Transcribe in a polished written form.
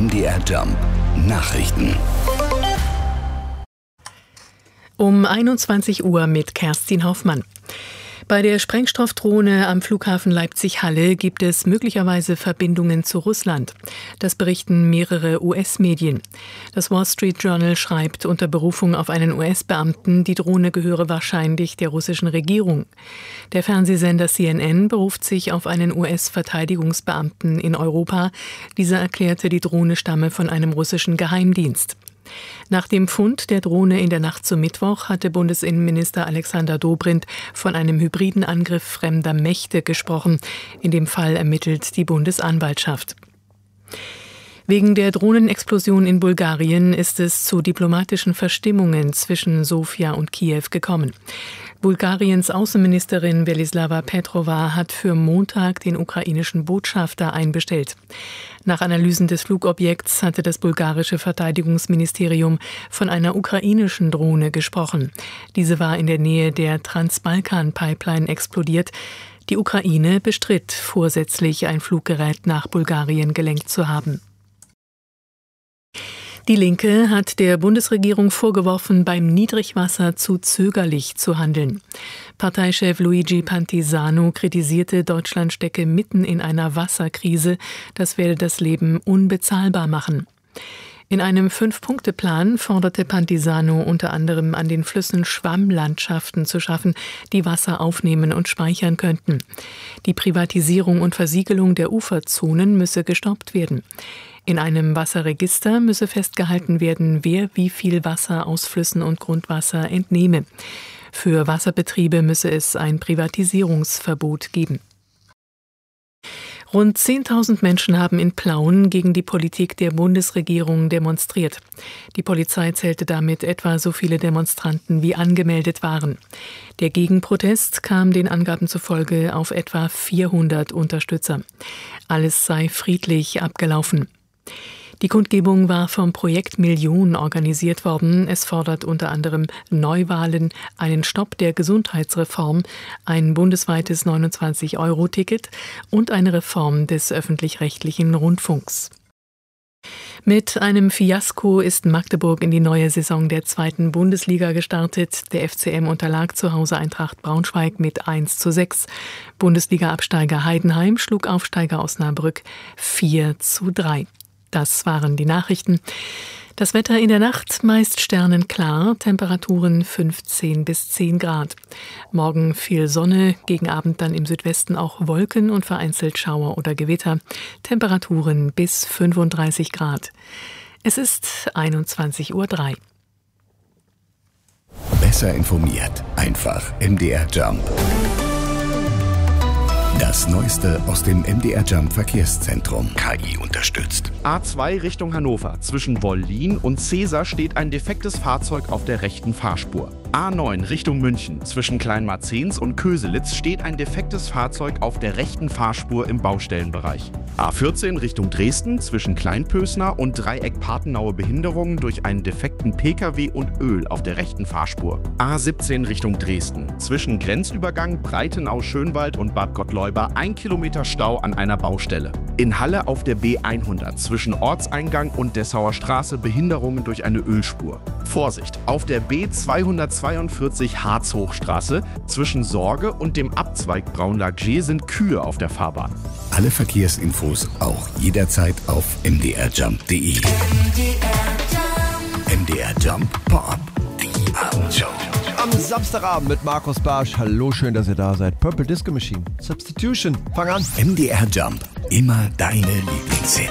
MDR Jump Nachrichten. Um 21 Uhr mit Kerstin Hoffmann. Bei der Sprengstoffdrohne am Flughafen Leipzig-Halle gibt es möglicherweise Verbindungen zu Russland. Das berichten mehrere US-Medien. Das Wall Street Journal schreibt unter Berufung auf einen US-Beamten, die Drohne gehöre wahrscheinlich der russischen Regierung. Der Fernsehsender CNN beruft sich auf einen US-Verteidigungsbeamten in Europa. Dieser erklärte, die Drohne stamme von einem russischen Geheimdienst. Nach dem Fund der Drohne in der Nacht zum Mittwoch hatte Bundesinnenminister Alexander Dobrindt von einem hybriden Angriff fremder Mächte gesprochen. In dem Fall ermittelt die Bundesanwaltschaft. Wegen der Drohnenexplosion in Bulgarien ist es zu diplomatischen Verstimmungen zwischen Sofia und Kiew gekommen. Bulgariens Außenministerin Velislava Petrova hat für Montag den ukrainischen Botschafter einbestellt. Nach Analysen des Flugobjekts hatte das bulgarische Verteidigungsministerium von einer ukrainischen Drohne gesprochen. Diese war in der Nähe der Transbalkan-Pipeline explodiert. Die Ukraine bestritt vorsätzlich, ein Fluggerät nach Bulgarien gelenkt zu haben. Die Linke hat der Bundesregierung vorgeworfen, beim Niedrigwasser zu zögerlich zu handeln. Parteichef Luigi Pantisano kritisierte, Deutschland stecke mitten in einer Wasserkrise. Das werde das Leben unbezahlbar machen. In einem 5-Punkte-Plan forderte Pantisano unter anderem, an den Flüssen Schwammlandschaften zu schaffen, die Wasser aufnehmen und speichern könnten. Die Privatisierung und Versiegelung der Uferzonen müsse gestoppt werden. In einem Wasserregister müsse festgehalten werden, wer wie viel Wasser aus Flüssen und Grundwasser entnehme. Für Wasserbetriebe müsse es ein Privatisierungsverbot geben. Rund 10.000 Menschen haben in Plauen gegen die Politik der Bundesregierung demonstriert. Die Polizei zählte damit etwa so viele Demonstranten, wie angemeldet waren. Der Gegenprotest kam den Angaben zufolge auf etwa 400 Unterstützer. Alles sei friedlich abgelaufen. Die Kundgebung war vom Projekt Million organisiert worden. Es fordert unter anderem Neuwahlen, einen Stopp der Gesundheitsreform, ein bundesweites 29-Euro-Ticket und eine Reform des öffentlich-rechtlichen Rundfunks. Mit einem Fiasko ist Magdeburg in die neue Saison der 2. Bundesliga gestartet. Der FCM unterlag zu Hause Eintracht Braunschweig mit 1:6. Bundesliga-Absteiger Heidenheim schlug Aufsteiger Osnabrück 4:3. Das waren die Nachrichten. Das Wetter in der Nacht meist sternenklar, Temperaturen 15 bis 10 Grad. Morgen viel Sonne, gegen Abend dann im Südwesten auch Wolken und vereinzelt Schauer oder Gewitter. Temperaturen bis 35 Grad. Es ist 21:03 Uhr. Besser informiert, einfach MDR Jump. Das Neueste aus dem MDR Jump Verkehrszentrum. KI unterstützt. A2 Richtung Hannover. Zwischen Wollin und Cesar steht ein defektes Fahrzeug auf der rechten Fahrspur. A9 Richtung München. Zwischen Kleinmarzens und Köselitz steht ein defektes Fahrzeug auf der rechten Fahrspur im Baustellenbereich. A14 Richtung Dresden. Zwischen Kleinpösner und Dreieck Pathenaue Behinderungen durch einen defekten Pkw und Öl auf der rechten Fahrspur. A17 Richtung Dresden. Zwischen Grenzübergang Breitenau-Schönwald und Bad Gottleuba 1 Kilometer Stau an einer Baustelle. In Halle auf der B100 zwischen Ortseingang und Dessauer Straße Behinderungen durch eine Ölspur. Vorsicht! Auf der B242 Harzhochstraße zwischen Sorge und dem Abzweig Braunlagier sind Kühe auf der Fahrbahn. Alle Verkehrsinfos auch jederzeit auf mdrjump.de. MDR Jump Pop-Up. Die Abendshow. Am Samstagabend mit Markus Barsch. Hallo, schön, dass ihr da seid. Purple Disco Machine. Substitution. Fang an. MDR Jump. Immer deine Lieblingshits.